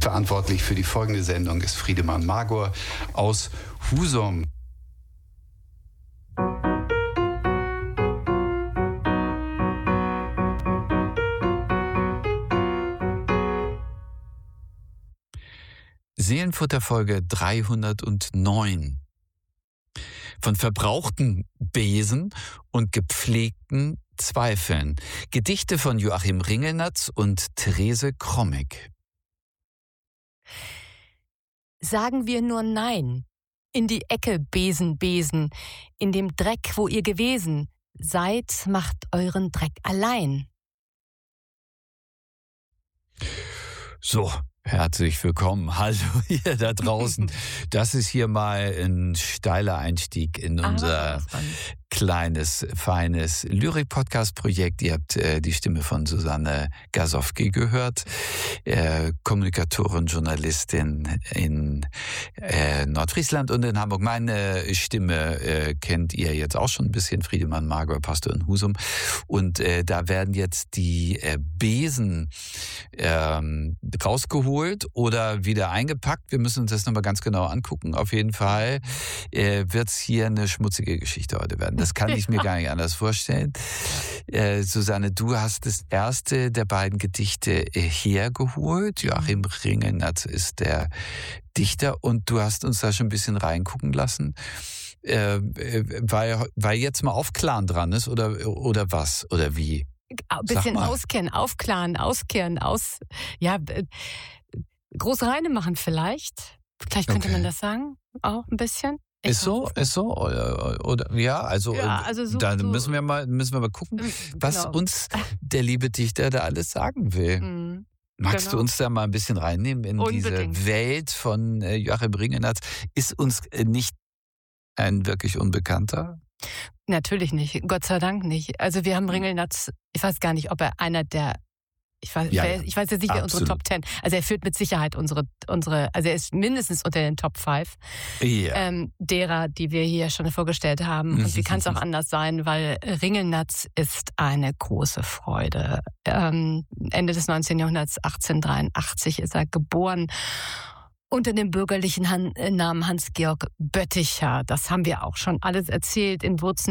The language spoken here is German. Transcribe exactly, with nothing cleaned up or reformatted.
Verantwortlich für die folgende Sendung ist Friedemann Magor aus Husum. Seelenfutter Folge dreihundertneun. Von verbrauchten Besen und gepflegten Zweifeln. Gedichte von Joachim Ringelnatz und Therese Krommig. Sagen wir nur Nein. In die Ecke, Besen, Besen. In dem Dreck, wo ihr gewesen seid, macht euren Dreck allein. So, herzlich willkommen. Hallo ihr da draußen. Das ist hier mal ein steiler Einstieg in unser ah, kleines, feines Lyrik-Podcast-Projekt. Ihr habt äh, die Stimme von Susanne Gasowski gehört, äh, Kommunikatorin, Journalistin in äh, Nordfriesland und in Hamburg. Meine Stimme äh, kennt ihr jetzt auch schon ein bisschen, Friedemann Magor, Pastor in Husum. Und äh, da werden jetzt die äh, Besen ähm, rausgeholt oder wieder eingepackt. Wir müssen uns das nochmal ganz genau angucken. Auf jeden Fall äh, wird es hier eine schmutzige Geschichte heute werden. Das kann ich mir gar nicht anders vorstellen. Äh, Susanne, du hast das erste der beiden Gedichte äh, hergeholt. Joachim Ringelnatz ist der Dichter und du hast uns da schon ein bisschen reingucken lassen. Äh, weil, weil jetzt mal aufklaren dran ist oder, oder was oder wie? Ein bisschen auskennen, aufklaren, auskehren, aus, ja, äh, große Reine machen vielleicht. Vielleicht könnte okay. man das sagen, auch ein bisschen. Ich ist so, ist so, oder, oder ja, also, ja, also so, da so, müssen wir mal, müssen wir mal gucken, genau. was uns der liebe Dichter da alles sagen will. Mhm. Magst genau. du uns da mal ein bisschen reinnehmen in Unbedingt. diese Welt von Joachim Ringelnatz? Ist uns nicht ein wirklich Unbekannter? Natürlich nicht, Gott sei Dank nicht. Also wir haben Ringelnatz, ich weiß gar nicht, ob er einer der, ich weiß, ja, wer, ich weiß jetzt nicht, wer unsere Top Ten, also er führt mit Sicherheit unsere, unsere, also er ist mindestens unter den Top Five ja. ähm, derer, die wir hier schon vorgestellt haben. Und wie kann es auch anders sein, weil Ringelnatz ist eine große Freude. Ähm, Ende des neunzehnten Jahrhunderts, achtzehnhundertdreiundachtzig ist er geboren. Unter dem bürgerlichen Han- Namen Hans-Georg Bötticher. Das haben wir auch schon alles erzählt in Wurzen.